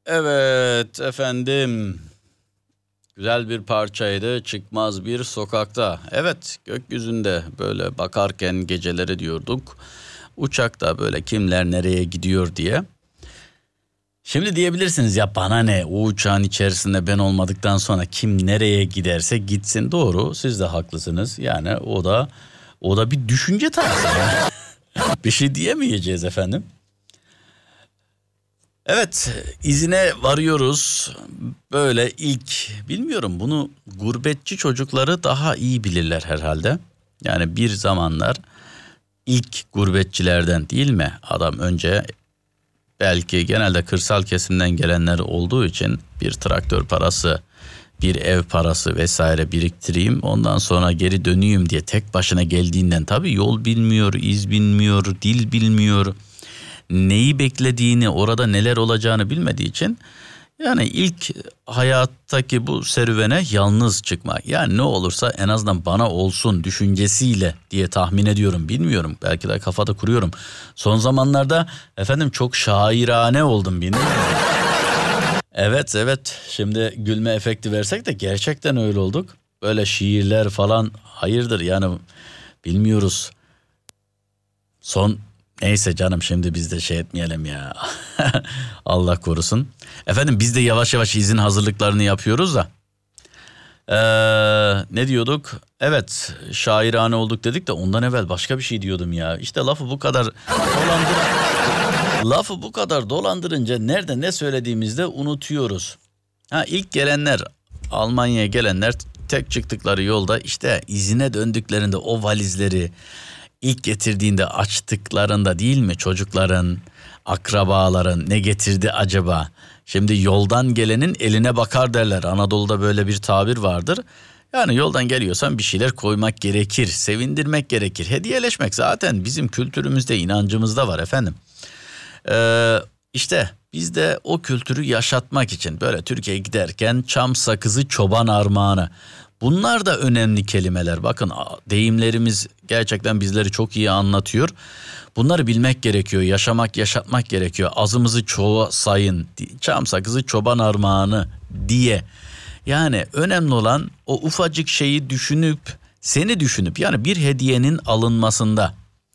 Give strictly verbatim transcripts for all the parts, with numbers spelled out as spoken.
Evet efendim. Güzel bir parçaydı. Çıkmaz bir sokakta. Evet, gökyüzünde böyle bakarken geceleri diyorduk. Uçakta böyle kimler nereye gidiyor diye. Şimdi diyebilirsiniz ya bana ne, o uçağın içerisinde ben olmadıktan sonra kim nereye giderse gitsin. Doğru, siz de haklısınız. Yani o da o da bir düşünce tarzı. Yani. Bir şey diyemeyeceğiz efendim. Evet, izine varıyoruz. Böyle ilk, bilmiyorum, bunu gurbetçi çocukları daha iyi bilirler herhalde. Yani bir zamanlar ilk gurbetçilerden değil mi? Adam önce belki genelde kırsal kesimden gelenler olduğu için bir traktör parası, bir ev parası vesaire biriktireyim. Ondan sonra geri döneyim diye tek başına geldiğinden tabii yol bilmiyor, iz bilmiyor, dil bilmiyor. Neyi beklediğini, orada neler olacağını bilmediği için yani ilk hayattaki bu serüvene yalnız çıkmak. Yani ne olursa en azından bana olsun düşüncesiyle diye tahmin ediyorum. Bilmiyorum, belki de kafada kuruyorum. Son zamanlarda efendim çok şairane oldum, bilmiyorum. Evet evet, şimdi gülme efekti versek de gerçekten öyle olduk. Böyle şiirler falan hayırdır yani bilmiyoruz. Son Neyse canım, şimdi biz de şey etmeyelim ya. Allah korusun. Efendim biz de yavaş yavaş izin hazırlıklarını yapıyoruz da. Ee, ne diyorduk? Evet, şairane olduk dedik de ondan evvel başka bir şey diyordum ya. İşte lafı bu kadar dolandır lafı bu kadar dolandırınca nerede ne söylediğimizde unutuyoruz. Ha, ilk gelenler, Almanya'ya gelenler tek çıktıkları yolda işte izine döndüklerinde o valizleri İlk getirdiğinde açtıklarında değil mi çocukların, akrabaların ne getirdi acaba? Şimdi yoldan gelenin eline bakar derler. Anadolu'da böyle bir tabir vardır. Yani yoldan geliyorsan bir şeyler koymak gerekir, sevindirmek gerekir. Hediyeleşmek zaten bizim kültürümüzde, inancımızda var efendim. Ee, işte biz de o kültürü yaşatmak için böyle Türkiye'ye giderken çam sakızı çoban armağanı. Bunlar da önemli kelimeler. Bakın deyimlerimiz gerçekten bizleri çok iyi anlatıyor. Bunları bilmek gerekiyor, yaşamak, yaşatmak gerekiyor. Azımızı çoğa sayın, çam sakızı çoban armağanı diye. Yani önemli olan o ufacık şeyi düşünüp, seni düşünüp yani bir hediyenin alınmasında.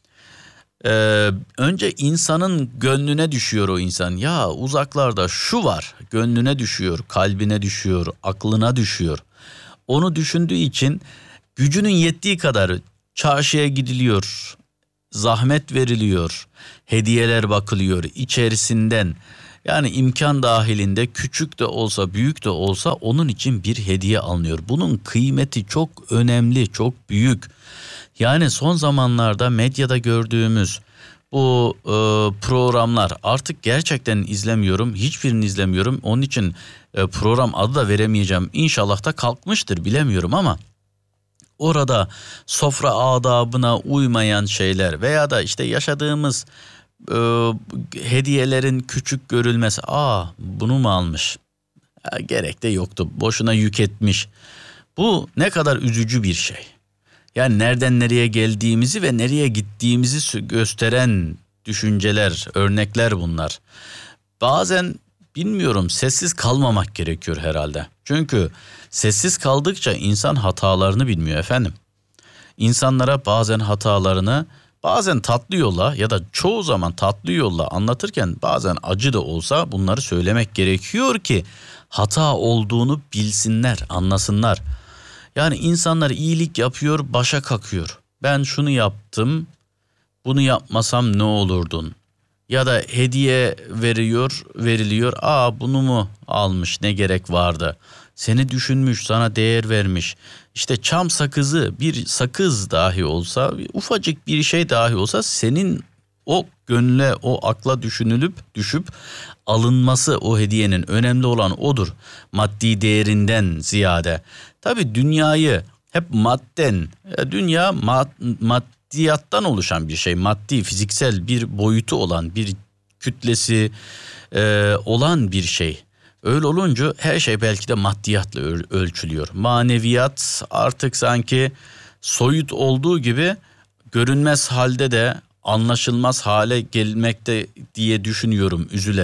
Ee, önce insanın gönlüne düşüyor o insan. Ya uzaklarda şu var, gönlüne düşüyor, kalbine düşüyor, aklına düşüyor. Onu düşündüğü için gücünün yettiği kadar çarşıya gidiliyor, zahmet veriliyor, hediyeler bakılıyor içerisinden. Yani imkan dahilinde küçük de olsa büyük de olsa onun için bir hediye alınıyor. Bunun kıymeti çok önemli, çok büyük. Yani son zamanlarda medyada gördüğümüz bu e, programlar artık gerçekten izlemiyorum. Hiçbirini izlemiyorum. Onun için e, program adı da veremeyeceğim. İnşallah da kalkmıştır, bilemiyorum ama orada sofra adabına uymayan şeyler veya da işte yaşadığımız e, hediyelerin küçük görülmesi. Aa, bunu mu almış? Ya, gerek de yoktu. Boşuna yük etmiş. Bu ne kadar üzücü bir şey. Yani nereden nereye geldiğimizi ve nereye gittiğimizi gösteren düşünceler, örnekler bunlar. Bazen bilmiyorum, sessiz kalmamak gerekiyor herhalde. Çünkü sessiz kaldıkça insan hatalarını bilmiyor efendim. İnsanlara bazen hatalarını, bazen tatlı yolla ya da çoğu zaman tatlı yolla anlatırken bazen acı da olsa bunları söylemek gerekiyor ki hata olduğunu bilsinler, anlasınlar. Yani insanlar iyilik yapıyor, başa kakıyor. Ben şunu yaptım, bunu yapmasam ne olurdun? Ya da hediye veriyor, veriliyor. Aa, bunu mu almış, ne gerek vardı? Seni düşünmüş, sana değer vermiş. İşte çam sakızı, bir sakız dahi olsa, ufacık bir şey dahi olsa senin o gönle, o akla düşünülüp düşüp alınması, o hediyenin önemli olan odur. Maddi değerinden ziyade. Tabii dünyayı hep madden, dünya mad, maddiyattan oluşan bir şey. Maddi, fiziksel bir boyutu olan, bir kütlesi e, olan bir şey. Öyle olunca her şey belki de maddiyatla ölçülüyor. Maneviyat artık sanki soyut olduğu gibi görünmez halde de anlaşılmaz hale gelmekte diye düşünüyorum üzülerek.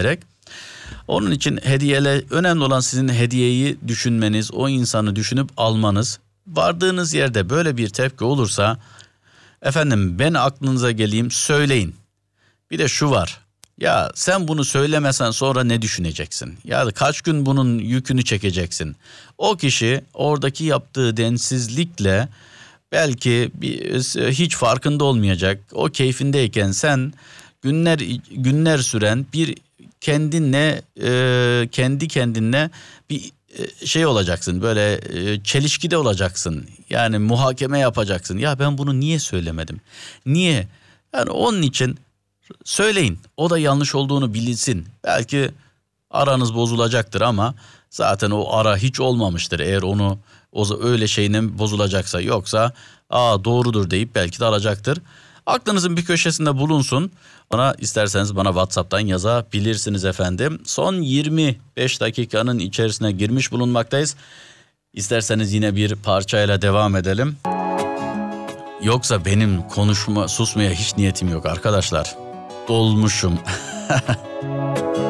Onun için hediyeyle önemli olan sizin hediyeyi düşünmeniz, o insanı düşünüp almanız. Vardığınız yerde böyle bir tepki olursa efendim ben aklınıza geleyim söyleyin. Bir de şu var. Ya sen bunu söylemesen sonra ne düşüneceksin? Ya da kaç gün bunun yükünü çekeceksin? O kişi oradaki yaptığı densizlikle belki bir, hiç farkında olmayacak. O keyfindeyken sen günler günler süren bir kendinle e, kendi kendinle bir e, şey olacaksın. Böyle e, çelişkide olacaksın. Yani muhakeme yapacaksın. Ya ben bunu niye söylemedim? Niye? Yani onun için söyleyin. O da yanlış olduğunu bilsin. Belki aranız bozulacaktır ama zaten o ara hiç olmamıştır. Eğer onu o öyle şeyine bozulacaksa, yoksa aa doğrudur deyip belki de alacaktır. Aklınızın bir köşesinde bulunsun. Bana isterseniz bana WhatsApp'tan yazabilirsiniz efendim. Son yirmi beş dakikanın içerisine girmiş bulunmaktayız. İsterseniz yine bir parçayla devam edelim. Yoksa benim konuşma, susmaya hiç niyetim yok arkadaşlar. Dolmuşum.